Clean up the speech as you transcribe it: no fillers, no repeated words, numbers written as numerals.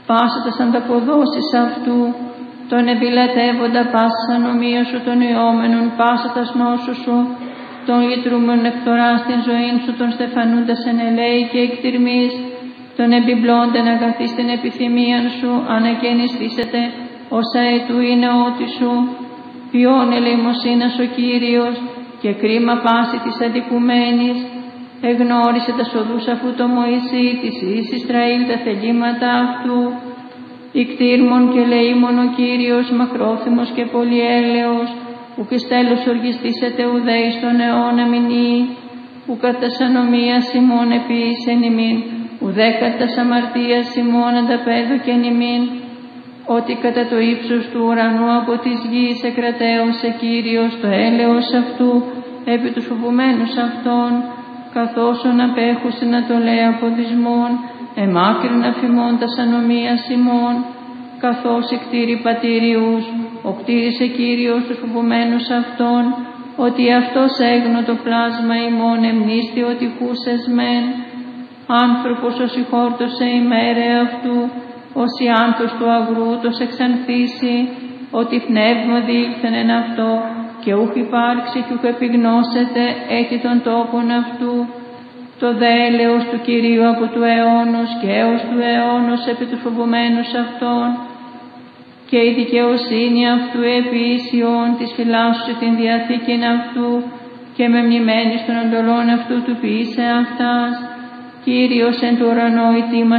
πάσα τας ανταποδόσεις αυτού, τον εδηλατεύοντα πάσα ανομία σου, τον ιόμενον πάσα τας νόσου σου, τον λυτρούμενον εκθοράς την ζωήν σου, τον στεφανούντας εν ελέη και εκτιρμής, τον επιπλώντεν αγαθής την επιθυμίαν σου, ανακαινιστήσετε, όσα ετού είναι ότη σου. Ποιόν ελεημοσύνας ο Κύριος, και κρίμα πάση της αδικουμένης, εγνώρισε τα οδούς αφού το Μωυσή, της εις Ισραήλ τα θελήματα αυτού. Ικτήρμον και λεήμον ο Κύριος, μακρόθυμος και πολυέλεος, ουκ εις τέλος οργιστήσετε ουδέ εις τον αιώνα μηνύ, ουκ κατας ανομίας ημών επίησεν ημίν, ουδέ κατας αμαρτίας ημών ανταπέδωκεν ημίν, ότι κατά το ύψος του ουρανού από της γης εκρατέωσε Κύριος το έλεος αυτού επί τους φοβουμένους αυτών, καθώς ον απέχουσιν να το λέει αποδισμών, εμάκρινα φημών τας ανομίας ημών, καθώς εκτήρη πατήριους, οκτήρισε Κύριος τους φοβουμένους αυτών, ότι αυτός έγνω το πλάσμα ημών εμνίστη ότι χούσες μεν, άνθρωπος όσοι χόρτωσε ημέρε αυτού, όσοι άνθος του αγρού τος εξανθήσει, ότι πνεύμα διήλθεν εν αυτό, και ούχ υπάρξει και ούχ επιγνώσετε έτη των τόπων αυτού, το δε έλεος του Κυρίου από του αιώνος και έως του αιώνος επί τους φοβουμένους αυτών, και η δικαιοσύνη αυτού επί ίσιον της φυλάσσου την διαθήκην αυτού, και με μνημένης των εντολών αυτού του ποιήσε αυτάς. Κύριος εν του ουρανό